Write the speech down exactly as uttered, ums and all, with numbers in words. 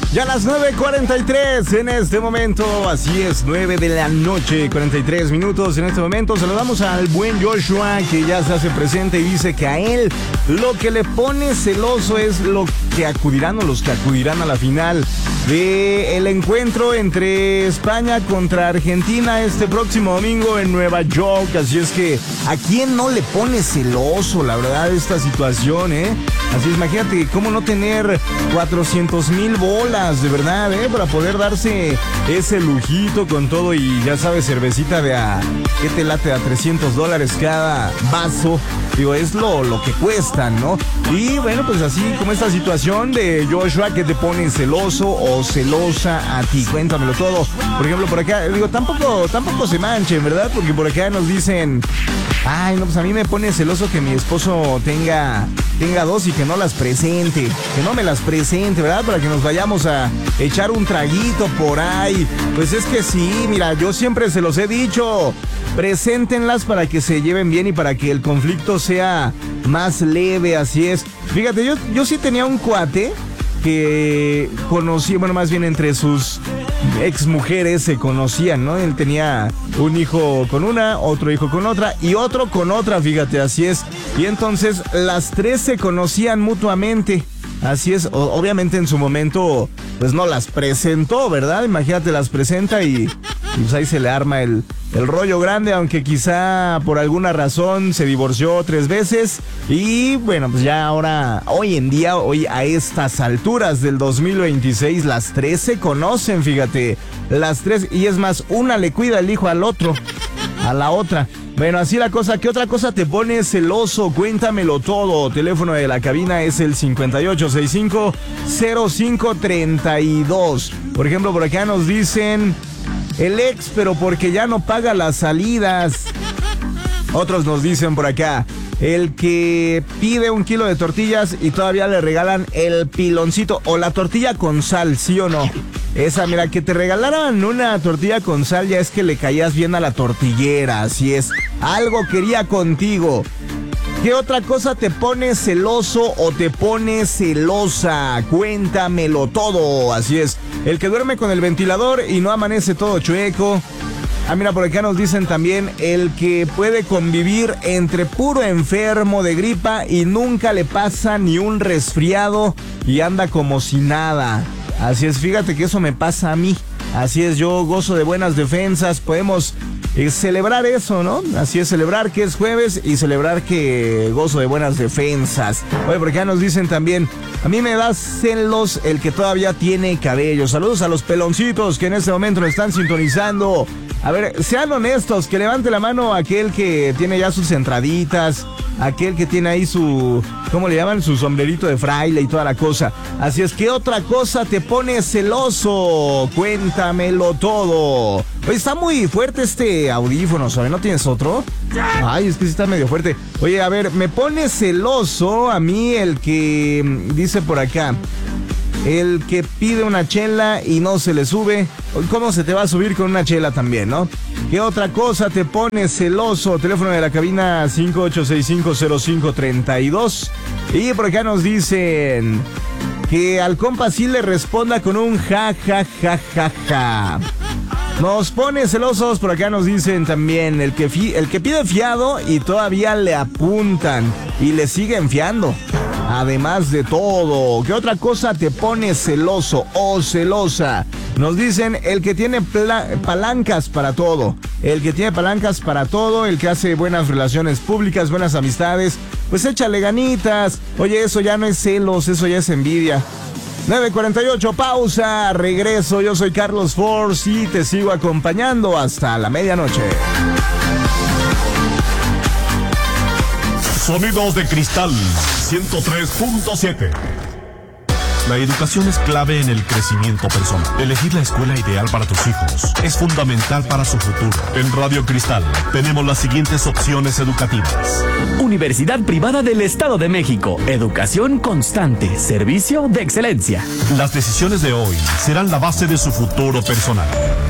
Ya a las nueve cuarenta y tres en este momento, así es, nueve de la noche, cuarenta y tres minutos en este momento. Saludamos al buen Joshua, que ya se hace presente y dice que a él lo que le pone celoso es lo que acudirán o los que acudirán a la final de el encuentro entre España contra Argentina este próximo domingo en Nueva York. Así es que a quién no le pone celoso, la verdad, esta situación, ¿eh? Así es, imagínate cómo no tener cuatrocientos mil bolas, de verdad, ¿eh? Para poder darse ese lujito con todo y ya sabes, cervecita de a, ¿qué te late? A trescientos dólares cada vaso. Digo, es lo, lo que cuestan, ¿no? Y bueno, pues así como esta situación de Joshua que te pone celoso o celosa a ti. Cuéntamelo todo. Por ejemplo, por acá, digo, tampoco, tampoco se manchen, ¿verdad? Porque por acá nos dicen, ay, no, pues a mí me pone celoso que mi esposo tenga, tenga dos y que no las presente. Que no me las presente, ¿verdad? Para que nos vayamos a echar un traguito por ahí. Pues es que sí, mira, yo siempre se los he dicho. Preséntenlas para que se lleven bien y para que el conflicto sea más leve, así es. Fíjate, yo, yo sí tenía un cuate que conocí, bueno, más bien entre sus ex mujeres se conocían, ¿no? Él tenía un hijo con una, otro hijo con otra y otro con otra, fíjate, así es. Y entonces las tres se conocían mutuamente. Así es, o, obviamente en su momento, pues no las presentó, ¿verdad? Imagínate, las presenta y, y pues ahí se le arma el, el rollo grande, aunque quizá por alguna razón se divorció tres veces. Y bueno, pues ya ahora, hoy en día, hoy a estas alturas del dos mil veintiséis, las tres se conocen, fíjate, las tres, y es más, una le cuida el hijo al otro, a la otra. Bueno, así la cosa. ¿Qué otra cosa te pone celoso? Cuéntamelo todo. Teléfono de la cabina es el cincuenta y ocho sesenta y cinco cero cinco treinta y dos. Por ejemplo, por acá nos dicen el ex, pero porque ya no paga las salidas. Otros nos dicen por acá, el que pide un kilo de tortillas y todavía le regalan el piloncito o la tortilla con sal, ¿sí o no? Esa, mira, que te regalaran una tortilla con sal ya es que le caías bien a la tortillera, así es. Algo quería contigo. ¿Qué otra cosa te pone celoso o te pone celosa? Cuéntamelo todo, así es. El que duerme con el ventilador y no amanece todo chueco. Ah, mira, por acá nos dicen también el que puede convivir entre puro enfermo de gripa y nunca le pasa ni un resfriado y anda como si nada. Así es, fíjate que eso me pasa a mí. Así es, yo gozo de buenas defensas. Podemos eh, celebrar eso, ¿no? Así es, celebrar que es jueves y celebrar que gozo de buenas defensas. Oye, por acá nos dicen también, a mí me da celos el que todavía tiene cabello. Saludos a los peloncitos que en este momento nos están sintonizando. A ver, sean honestos, que levante la mano aquel que tiene ya sus entraditas, aquel que tiene ahí su, ¿cómo le llaman? Su sombrerito de fraile y toda la cosa. Así es, ¿qué otra cosa te pone celoso? Cuéntamelo todo. Oye, está muy fuerte este audífono, ¿sabes? ¿No tienes otro? Ay, es que sí está medio fuerte. Oye, a ver, me pone celoso a mí el que dice por acá, el que pide una chela y no se le sube. ¿Cómo se te va a subir con una chela también, no? ¿Qué otra cosa te pone celoso? Teléfono de la cabina cincuenta y ocho sesenta y cinco cero cinco treinta y dos. Y por acá nos dicen que al compa sí le responda con un ja, ja, ja, ja, ja. Nos pone celosos, por acá nos dicen también el que, fi- el que pide fiado y todavía le apuntan y le siguen fiando. Además de todo, ¿qué otra cosa te pone celoso o celosa? Nos dicen el que tiene pla- palancas para todo, el que tiene palancas para todo, el que hace buenas relaciones públicas, buenas amistades, pues échale ganitas. Oye, eso ya no es celos, eso ya es envidia. nueve cuarenta y ocho, pausa, regreso. Yo soy Carlos Force y te sigo acompañando hasta la medianoche. Sonidos de Cristal ciento tres punto siete. La educación es clave en el crecimiento personal. Elegir la escuela ideal para tus hijos es fundamental para su futuro. En Radio Cristal tenemos las siguientes opciones educativas. Universidad Privada del Estado de México. Educación constante. Servicio de excelencia. Las decisiones de hoy serán la base de su futuro personal.